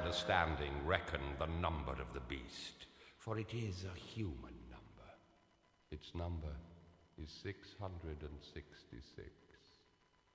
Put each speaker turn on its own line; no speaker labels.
understanding reckon the number of the beast, for it is a human number. Its number is 666.